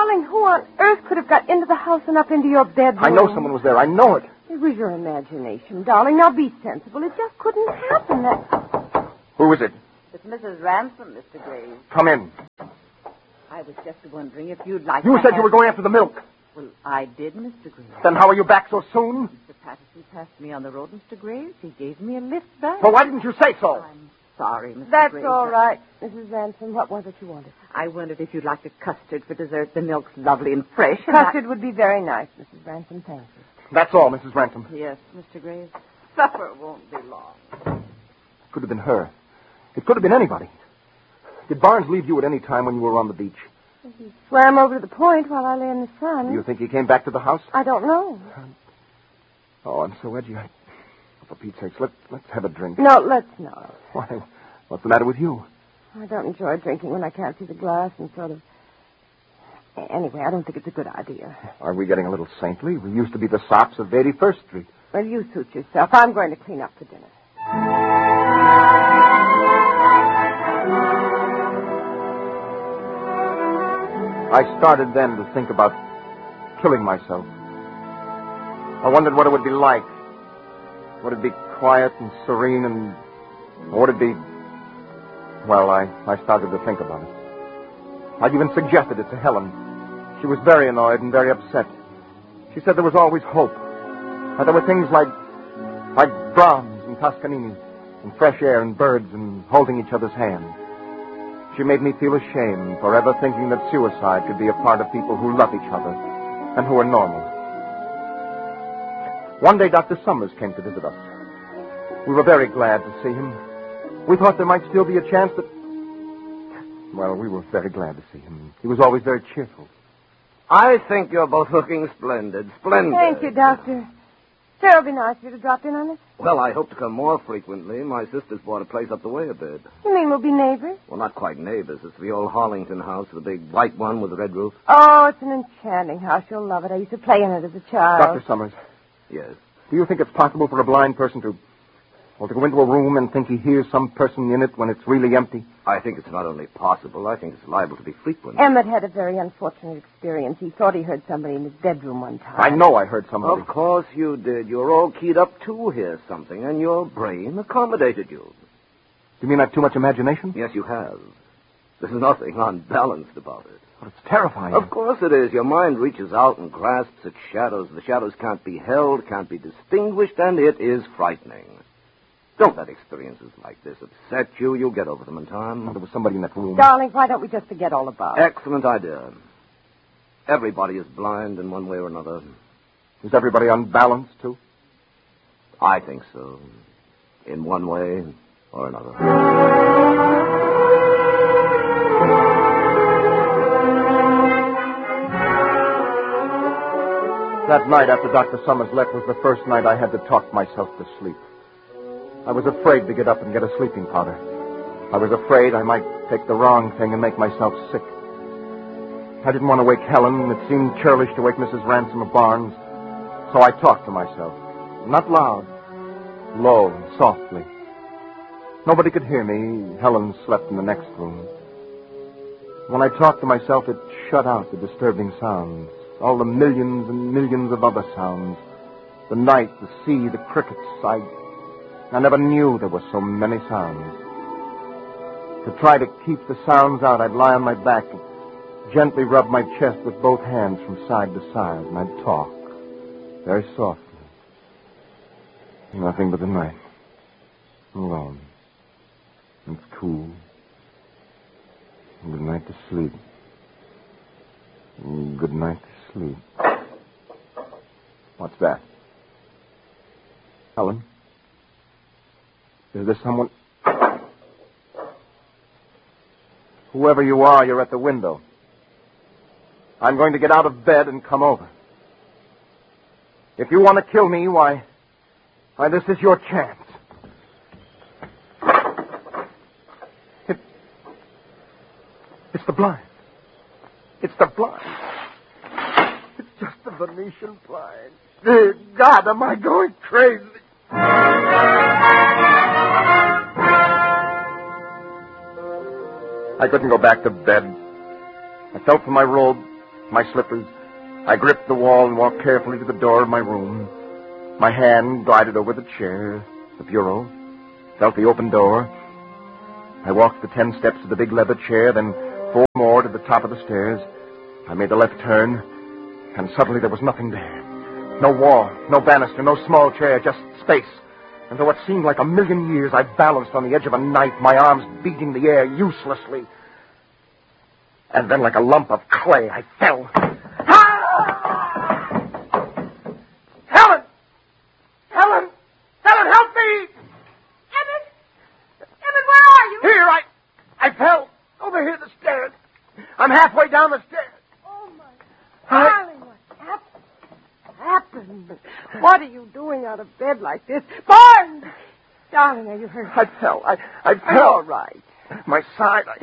Darling, who on earth could have got into the house and up into your bedroom? I know someone was there. I know it. It was your imagination, darling. Now be sensible. It just couldn't happen. Who is it? It's Mrs. Ransom, Mr. Graves. Come in. I was just wondering if you'd like You to said have... you were going after the milk. Well, I did, Mr. Graves. Then how are you back so soon? Mr. Patterson passed me on the road, Mr. Graves. He gave me a lift back. Well, why didn't you say so? I'm sorry, Mr. That's Graves. all right, Mrs. Ransom. What was it you wanted? I wondered if you'd like a custard for dessert. The milk's lovely and fresh. Custard would be very nice, Mrs. Ransom. Thank you. That's all, Mrs. Ransom. Yes, Mr. Graves. Supper won't be long. Could have been her. It could have been anybody. Did Barnes leave you at any time when you were on the beach? He swam over to the point while I lay in the sun. Do you think he came back to the house? I don't know. Oh, I'm so edgy. For Pete's sakes, let's have a drink. No, let's not. Why? What's the matter with you? I don't enjoy drinking when I can't see the glass and sort of... Anyway, I don't think it's a good idea. Are we getting a little saintly? We used to be the sops of 81st Street. Well, you suit yourself. I'm going to clean up for dinner. I started then to think about killing myself. I wondered what it would be like. Would it be quiet and serene and... Or would it be... Well, I started to think about it. I'd even suggested it to Helen. She was very annoyed and very upset. She said there was always hope. That there were things like Brahms and Toscanini, and fresh air and birds and holding each other's hand. She made me feel ashamed for ever thinking that suicide could be a part of people who love each other and who are normal. One day, Dr. Summers came to visit us. We were very glad to see him. We thought there might still be a chance that... Well, we were very glad to see him. He was always very cheerful. I think you're both looking splendid. Splendid. Thank you, Doctor. Terribly nice of you to drop in on us. Well, I hope to come more frequently. My sister's bought a place up the way a bit. You mean we'll be neighbors? Well, not quite neighbors. It's the old Harlington house, the big white one with the red roof. Oh, it's an enchanting house. You'll love it. I used to play in it as a child. Dr. Summers, Yes. do you think it's possible for a blind person to go into a room and think he hears some person in it when it's really empty? I think it's not only possible, I think it's liable to be frequent. Emmett had a very unfortunate experience. He thought he heard somebody in his bedroom one time. I know I heard somebody. Of course you did. You're all keyed up to hear something, and your brain accommodated you. You mean I've too much imagination? Yes, you have. There's nothing unbalanced about it. Well, it's terrifying. Of course it is. Your mind reaches out and grasps at shadows. The shadows can't be held, can't be distinguished, and it is frightening. Don't let experiences like this upset you. You'll get over them in time. There was somebody in that room. Darling, why don't we just forget all about it? Excellent idea. Everybody is blind in one way or another. Is everybody unbalanced, too? I think so. In one way or another. That night after Dr. Summers left was the first night I had to talk myself to sleep. I was afraid to get up and get a sleeping powder. I was afraid I might take the wrong thing and make myself sick. I didn't want to wake Helen. It seemed churlish to wake Mrs. Ransom of Barnes. So I talked to myself. Not loud. Low and softly. Nobody could hear me. Helen slept in the next room. When I talked to myself, it shut out the disturbing sounds. All the millions and millions of other sounds. The night, the sea, the crickets. I never knew there were so many sounds. To try to keep the sounds out, I'd lie on my back and gently rub my chest with both hands from side to side, and I'd talk, very softly. Nothing but the night. Alone. It's cool. Good night to sleep. Good night to sleep. What's that? Helen? Is there someone... Whoever you are, you're at the window. I'm going to get out of bed and come over. If you want to kill me, why, this is your chance. It's the blind. It's the blind. It's just the Venetian blind. Dear God, am I going crazy? I couldn't go back to bed. I felt for my robe, my slippers. I gripped the wall and walked carefully to the door of my room. My hand glided over the chair, the bureau, felt the open door. I walked the 10 steps to the big leather chair, then 4 more to the top of the stairs. I made a left turn, and suddenly there was nothing there. No wall, no banister, no small chair, just space. And though it seemed like a million years, I balanced on the edge of a knife, my arms beating the air uselessly. And then, like a lump of clay, I fell. Helen! Helen! Helen, help me! Emmett! Emmett, where are you? Here, I fell. Over here, the stairs. I'm halfway down the stairs. Oh, my darling, what happened? What are you doing out of bed like this? Barnes! Darling, are you hurt? I fell. I Are you fell. all right? My side.